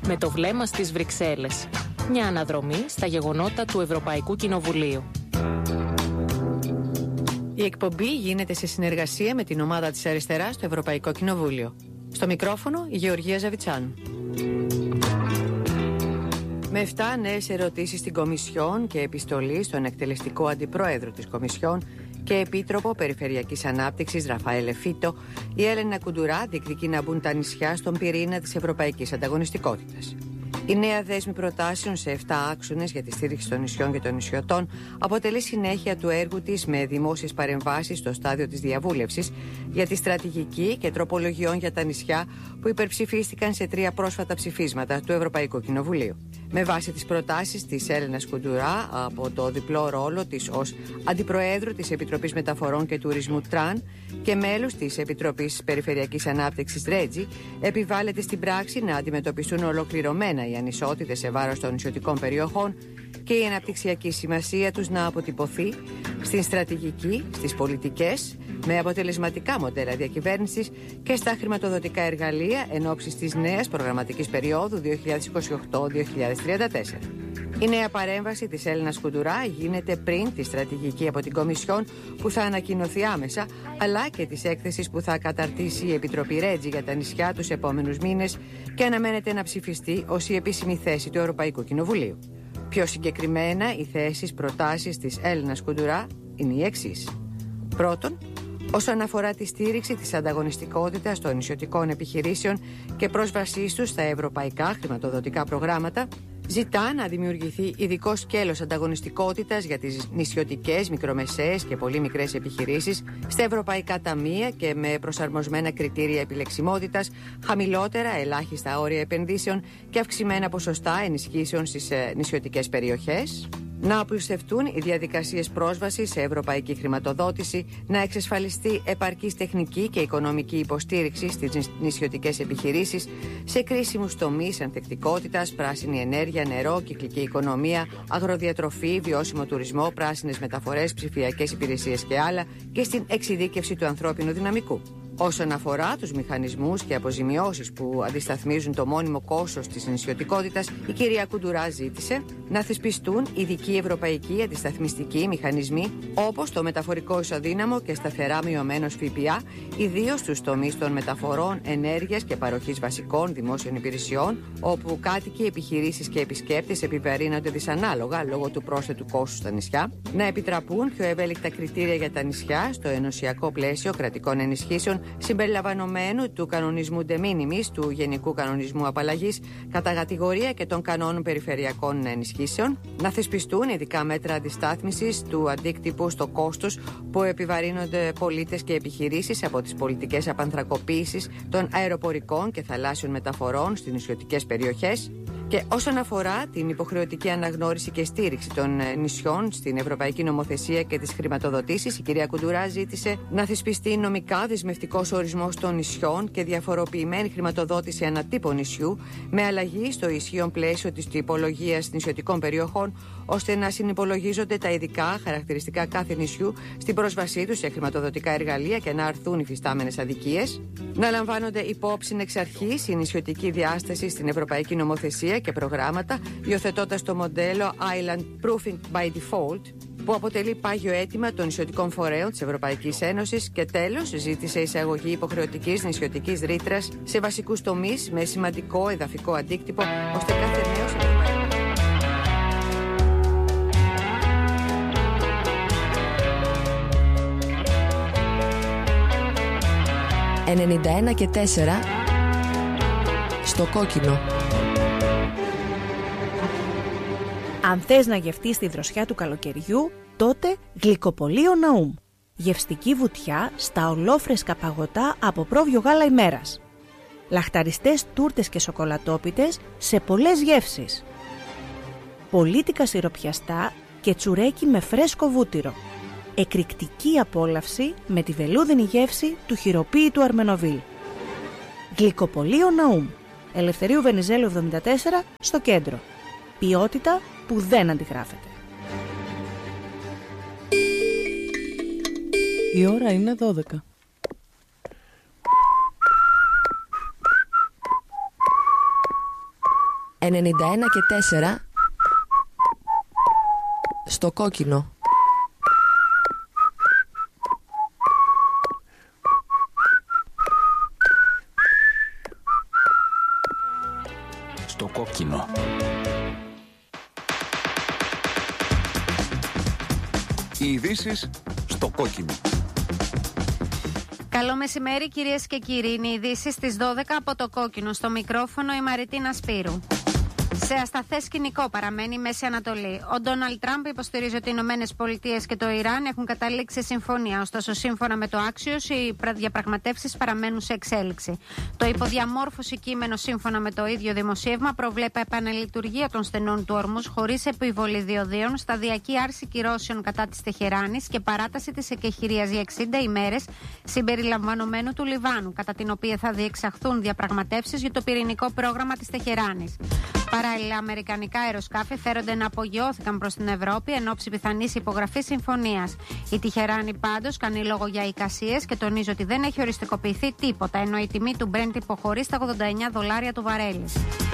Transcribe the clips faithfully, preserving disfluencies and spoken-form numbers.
με το βλέμμα στις Βρυξέλλες. Μια αναδρομή στα γεγονότα του Ευρωπαϊκού Κοινοβουλίου. Η εκπομπή γίνεται σε συνεργασία με την ομάδα της Αριστεράς στο Ευρωπαϊκό Κοινοβούλιο. Στο μικρόφωνο η Γεωργία Ζαβιτσάνου. Με εφτά νέες ερωτήσεις στην Κομισιόν και επιστολή στον εκτελεστικό αντιπρόεδρο της Κομισιόν και Επίτροπο Περιφερειακής Ανάπτυξης Ραφαέλ Φίτο, η Έλενα Κουντουρά διεκδικεί να μπουν τα νησιά στον πυρήνα της ευρωπαϊκής ανταγωνιστικότητας. Η νέα δέσμη προτάσεων σε εφτά άξονες για τη στήριξη των νησιών και των νησιωτών αποτελεί συνέχεια του έργου της με δημόσιες παρεμβάσεις στο στάδιο της διαβούλευσης για τη στρατηγική και τροπολογιών για τα νησιά που υπερψηφίστηκαν σε τρία πρόσφατα ψηφίσματα του Ευρωπαϊκού Κοινοβουλίου. Με βάση τις προτάσεις της Έλενας Κουντουρά από το διπλό ρόλο της ως Αντιπροέδρου της Επιτροπής Μεταφορών και Τουρισμού Τραν και μέλους της Επιτροπής Περιφερειακής Ανάπτυξης Ρέτζι, επιβάλλεται στην πράξη να αντιμετωπιστούν ολοκληρωμένα οι ανισότητες σε βάρος των νησιωτικών περιοχών και η αναπτυξιακή σημασία τους να αποτυπωθεί στην στρατηγική, στις πολιτικές, με αποτελεσματικά μοντέλα διακυβέρνησης και στα χρηματοδοτικά εργαλεία εν ώψη της νέας προγραμματικής περίοδου δύο χιλιάδες είκοσι οκτώ δύο χιλιάδες τριάντα τέσσερα. Η νέα παρέμβαση της Έλενας Κουντουρά γίνεται πριν τη στρατηγική από την Κομισιόν που θα ανακοινωθεί άμεσα, αλλά και της έκθεσης που θα καταρτήσει η Επιτροπή Ρέτζι για τα νησιά τους επόμενους μήνες και αναμένεται να ψηφιστεί ως η επίσημη θέση του Ευρωπαϊκού Κοινοβουλίου. Πιο συγκεκριμένα, οι θέσεις προτάσεις της Έλενας Κουντουρά είναι οι εξής. Πρώτον, όσον αφορά τη στήριξη της ανταγωνιστικότητας των νησιωτικών επιχειρήσεων και πρόσβασής τους στα ευρωπαϊκά χρηματοδοτικά προγράμματα, ζητά να δημιουργηθεί ειδικό σκέλος ανταγωνιστικότητας για τις νησιωτικές, μικρομεσαίες και πολύ μικρές επιχειρήσεις στα ευρωπαϊκά ταμεία και με προσαρμοσμένα κριτήρια επιλεξιμότητας, χαμηλότερα ελάχιστα όρια επενδύσεων και αυξημένα ποσοστά ενισχύσεων στις νησιωτικές περιοχές. Να απλουστευτούν οι διαδικασίες πρόσβασης σε ευρωπαϊκή χρηματοδότηση, να εξασφαλιστεί επαρκής τεχνική και οικονομική υποστήριξη στις νησιωτικές επιχειρήσεις σε κρίσιμους τομείς ανθεκτικότητας, πράσινη ενέργεια, νερό, κυκλική οικονομία, αγροδιατροφή, βιώσιμο τουρισμό, πράσινες μεταφορές, ψηφιακές υπηρεσίες και άλλα και στην εξειδίκευση του ανθρώπινου δυναμικού. Όσον αφορά τους μηχανισμούς και αποζημιώσεις που αντισταθμίζουν το μόνιμο κόστος της νησιωτικότητας, η κυρία Κουντουρά ζήτησε να θεσπιστούν ειδικοί ευρωπαϊκοί αντισταθμιστικοί μηχανισμοί όπως το μεταφορικό ισοδύναμο και σταθερά μειωμένος ΦΠΑ, ιδίως στους τομείς των μεταφορών, ενέργειας και παροχής βασικών δημόσιων υπηρεσιών, όπου κάτοικοι, επιχειρήσεις και επισκέπτες επιβαρύνονται δυσανάλογα λόγω του πρόσθετου κόστους στα νησιά, να επιτραπούν πιο ευέλικτα κριτήρια για τα νησιά στο ενωσιακό πλαίσιο κρατικών ενισχύσεων συμπεριλαμβανομένου του κανονισμού de minimis, του Γενικού Κανονισμού Απαλλαγής, κατά κατηγορία και των κανόνων περιφερειακών ενισχύσεων, να θεσπιστούν ειδικά μέτρα αντιστάθμισης του αντίκτυπου στο κόστος που επιβαρύνονται πολίτες και επιχειρήσεις από τις πολιτικές απανθρακοποίησης των αεροπορικών και θαλάσσιων μεταφορών στις νησιωτικές περιοχές. Και όσον αφορά την υποχρεωτική αναγνώριση και στήριξη των νησιών στην Ευρωπαϊκή Νομοθεσία και τις χρηματοδοτήσεις, η κυρία Κουντουρά ζήτησε να θεσπιστεί νομικά δεσμευτικός ορισμός των νησιών και διαφοροποιημένη χρηματοδότηση ανατύπων νησιού, με αλλαγή στο ισχύον πλαίσιο της τυπολογίας νησιωτικών περιοχών, ώστε να συνυπολογίζονται τα ειδικά χαρακτηριστικά κάθε νησιού στην πρόσβασή τους σε χρηματοδοτικά εργαλεία και να αρθούν οι φυστάμενες αδικίες. Να λαμβάνονται υπόψη εξ αρχής η νησιωτική διάσταση στην Ευρωπαϊκή Νομοθεσία και προγράμματα, υιοθετώντας το μοντέλο Island Proofing by Default, που αποτελεί πάγιο αίτημα των νησιωτικών φορέων της Ευρωπαϊκής Ένωσης, και τέλος ζήτησε εισαγωγή υποχρεωτικής νησιωτικής ρήτρας σε βασικούς τομείς με σημαντικό εδαφικό αντίκτυπο, ώστε κάθε νέος ευρωπαϊκός. ενενήντα ένα και τέσσερα στο κόκκινο. Αν θες να γευτείς τη δροσιά του καλοκαιριού, τότε Γλυκοπωλείο Ναούμ. Γευστική βουτιά στα ολόφρεσκα παγωτά από πρόβιο γάλα ημέρας. Λαχταριστές τούρτες και σοκολατόπιτες σε πολλές γεύσεις. Πολίτικα σιροπιαστά και τσουρέκι με φρέσκο βούτυρο. Εκρηκτική απόλαυση με τη βελούδινη γεύση του χειροποίητου Αρμενοβίλ. Γλυκοπωλείο Ναούμ. Ελευθερίου Βενιζέλου εβδομήντα τέσσερα στο κέντρο. Ποιότητα που δεν αντιγράφεται. Η ώρα είναι δώδεκα. ενενήντα ένα και τέσσερα στο κόκκινο. Στο κόκκινο. Οι ειδήσεις στο κόκκινο. Καλό μεσημέρι κυρίες και κύριοι. Είναι οι ειδήσεις στις δώδεκα από το κόκκινο. Στο μικρόφωνο η Μαριτίνα Σπύρου. Σε ασταθές σκηνικό παραμένει η Μέση Ανατολή. Ο Ντόναλντ Τραμπ υποστηρίζει ότι οι Ηνωμένες Πολιτείες και το Ιράν έχουν καταλήξει συμφωνία. Ωστόσο, σύμφωνα με το Axios, οι διαπραγματεύσεις παραμένουν σε εξέλιξη. Το υποδιαμόρφωση κείμενο, σύμφωνα με το ίδιο δημοσίευμα, προβλέπει επαναλειτουργία των στενών του ορμούς χωρίς επιβολή διοδίων, σταδιακή άρση κυρώσεων κατά της Τεχεράνης και παράταση της εκεχηρίας για εξήντα ημέρες, συμπεριλαμβανομένου του Λιβάνου, κατά την οποία θα διεξαχθούν διαπραγματεύσεις για το πυρηνικό πρόγραμμα της Τεχεράνης. Παράλληλα, αμερικανικά αεροσκάφη φέρονται να απογειώθηκαν προς την Ευρώπη εν ώψη πιθανής υπογραφής συμφωνίας. Η Τεχεράνη πάντως κάνει λόγο για εικασίες και τονίζει ότι δεν έχει οριστικοποιηθεί τίποτα, ενώ η τιμή του Brent υποχωρεί στα ογδόντα εννέα δολάρια του βαρέλι.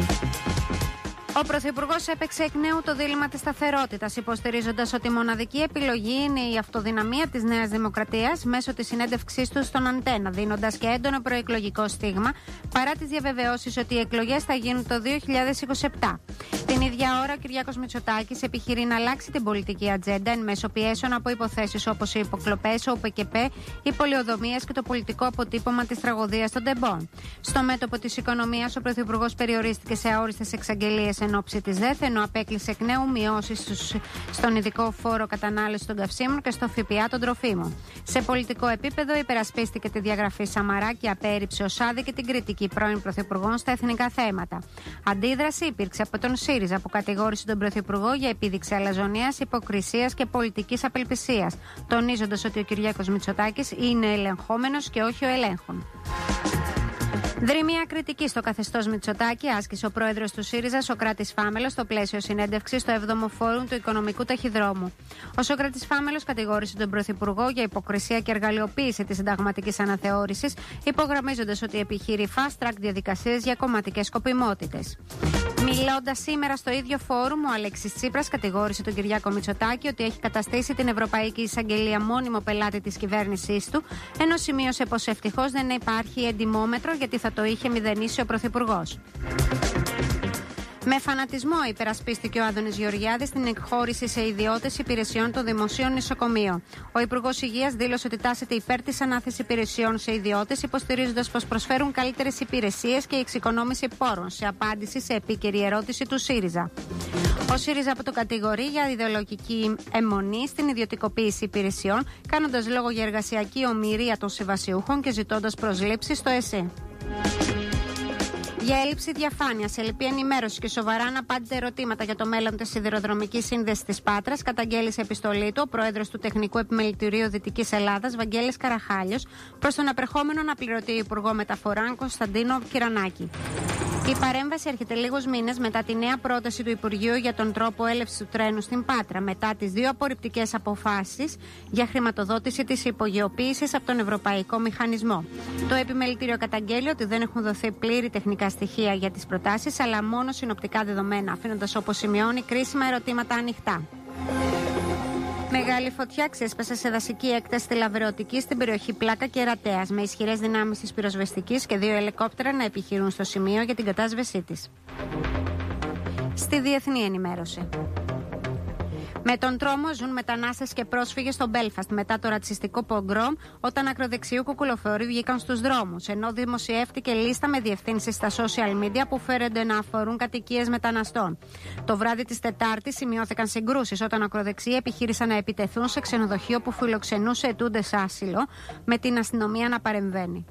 Ο Πρωθυπουργός έπαιξε εκ νέου το δίλημμα της σταθερότητας, υποστηρίζοντας ότι η μοναδική επιλογή είναι η αυτοδυναμία της Νέας Δημοκρατίας μέσω της συνέντευξής του στον Αντένα, δίνοντας και έντονο προεκλογικό στίγμα, παρά τις διαβεβαιώσεις ότι οι εκλογές θα γίνουν το δύο χιλιάδες είκοσι επτά. Την ίδια ώρα, ο Κυριάκος Μητσοτάκης επιχειρεί να αλλάξει την πολιτική ατζέντα εν μέσω πιέσεων από υποθέσεις όπως οι υποκλοπές, ο ΟΠΕΚΕΠΕ, οι πολιοδομίες και το πολιτικό αποτύπωμα της τραγωδίας των τεμπών. Στο μέτωπο της οικονομίας, ο Πρωθυπουργός περιορίστηκε σε αόριστες εξαγγελίες εν ώψη της ΔΕΘ, ενώ απέκλεισε εκ νέου μειώσεις στον ειδικό φόρο κατανάλωση των καυσίμων και στο ΦΠΑ των τροφίμων. Σε πολιτικό επίπεδο, υπερασπίστηκε τη διαγραφή Σαμαρά και απέρριψε ως άδικη την κριτική πρώην Πρωθυπουργών στα εθνικά θέματα. Αντίδραση υπήρξε από τον ΣΥΡΙΖΑ, που κατηγόρησε τον Πρωθυπουργό για επίδειξη αλαζονίας, υποκρισίας και πολιτικής απελπισίας, τονίζοντας ότι ο Κυριάκος Μητσοτάκης είναι ελεγχόμενος και όχι ο ελέγχων. Δρυμία κριτική στο καθεστώς Μητσοτάκη άσκησε ο πρόεδρος του ΣΥΡΙΖΑ, Σωκράτης Φάμελος, στο πλαίσιο συνέντευξης στο έβδομο Φόρουμ του Οικονομικού Ταχυδρόμου. Ο Σωκράτης Φάμελος κατηγόρησε τον Πρωθυπουργό για υποκρισία και εργαλειοποίηση της συνταγματικής αναθεώρησης, υπογραμμίζοντας ότι επιχείρει fast track διαδικασίες για κομματικές σκοπιμότητες. Μιλώντας σήμερα στο ίδιο φόρουμ, ο Αλέξης Τσίπρας κατηγόρησε τον Κυριάκο Μητσοτάκη ότι έχει καταστήσει την Ευρωπαϊκή Εισαγγελία μόνιμο πελάτη της κυβέρνησής του, ενώ σημείωσε πως ευτυχώς δεν υπάρχει εντιμόμετρο γιατί θα το είχε μηδενίσει ο Πρωθυπουργός. Με φανατισμό υπερασπίστηκε ο Άδωνης Γεωργιάδης την εκχώρηση σε ιδιώτες υπηρεσιών των δημοσίων νοσοκομείων. Ο Υπουργός Υγείας δήλωσε ότι τάσεται υπέρ της ανάθεσης υπηρεσιών σε ιδιώτες, υποστηρίζοντας πως προσφέρουν καλύτερες υπηρεσίες και εξοικονόμηση πόρων, σε απάντηση σε επίκαιρη ερώτηση του ΣΥΡΙΖΑ. Ο ΣΥΡΙΖΑ από το κατηγορεί για ιδεολογική αιμονή στην ιδιωτικοποίηση υπηρεσιών, κάνοντας λόγο για εργασιακή ομηρία των συμβασιούχων και ζητώντας προσλήψεις στο ΕΣΥ. Για έλλειψη διαφάνειας, ελλειπή ενημέρωση και σοβαρά αναπάντητα ερωτήματα για το μέλλον της σιδηροδρομικής σύνδεσης της Πάτρας, καταγγέλει σε επιστολή του ο πρόεδρος του Τεχνικού Επιμελητηρίου Δυτικής Ελλάδας, Βαγγέλης Καραχάλιος, προς τον απερχόμενο αναπληρωτή Υπουργό Μεταφορών Κωνσταντίνο Κυρανάκη. Η παρέμβαση έρχεται λίγους μήνες μετά τη νέα πρόταση του Υπουργείου για τον τρόπο έλευσης του τρένου στην Πάτρα, μετά τις δύο απορριπτικές αποφάσεις για χρηματοδότηση της υπογειοποίησης από τον Ευρωπαϊκό Μηχανισμό. Το Επιμελητήριο καταγγέλει ότι δεν έχουν δοθεί πλήρη τεχνικά στοιχεία για τις προτάσεις, αλλά μόνο συνοπτικά δεδομένα, αφήνοντας, όπως σημειώνει, κρίσιμα ερωτήματα ανοιχτά. Μεγάλη φωτιά ξέσπασε σε δασική έκταση στη Λαβρεωτική στην περιοχή Πλάκα και Ρατέας, με ισχυρές δυνάμεις της πυροσβεστικής και δύο ελικόπτερα να επιχειρούν στο σημείο για την κατάσβεσή της. Στη διεθνή ενημέρωση. Με τον τρόμο ζουν μετανάστες και πρόσφυγες στο Μπέλφαστ μετά το ρατσιστικό πογκρόμ, όταν ακροδεξιού κουκουλοφόροι βγήκαν στους δρόμους, ενώ δημοσιεύτηκε λίστα με διευθύνσεις στα social media που φέρονται να αφορούν κατοικίες μεταναστών. Το βράδυ της Τετάρτης σημειώθηκαν συγκρούσεις όταν ακροδεξιοί επιχείρησαν να επιτεθούν σε ξενοδοχείο που φιλοξενούσε ετούντες άσυλο, με την αστυνομία να παρεμβαίνει.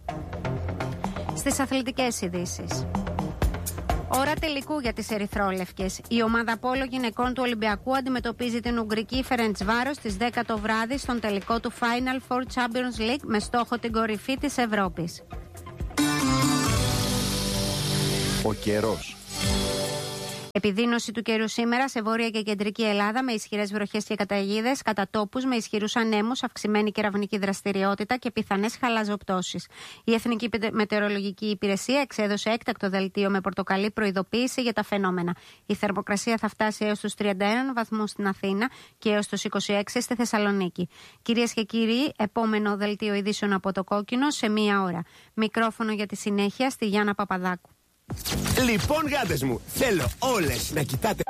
Στις αθλητικές ειδήσεις. Ώρα τελικού για τις ερυθρόλευκες. Η ομάδα πόλο γυναικών του Ολυμπιακού αντιμετωπίζει την Ουγγρική Φερεντσβάρος στις δέκα το βράδυ στον τελικό του Final Four Champions League με στόχο την κορυφή της Ευρώπης. Ο καιρός. Επιδείνωση του καιρού σήμερα σε βόρεια και κεντρική Ελλάδα με ισχυρές βροχές και καταιγίδες, κατά τόπους με ισχυρούς ανέμους, αυξημένη κεραυνική δραστηριότητα και πιθανές χαλαζοπτώσεις. Η Εθνική Μετεωρολογική Υπηρεσία εξέδωσε έκτακτο δελτίο με πορτοκαλί προειδοποίηση για τα φαινόμενα. Η θερμοκρασία θα φτάσει έως τους τριάντα ένα βαθμούς στην Αθήνα και έως τους είκοσι έξι στη Θεσσαλονίκη. Κυρίες και κύριοι, επόμενο δελτίο ειδήσεων από το Κόκκινο σε μία ώρα. Μικρόφωνο για τη συνέχεια στη Γιάννα Παπαδάκου. Λοιπόν, γάτες μου, θέλω όλες να κοιτάτε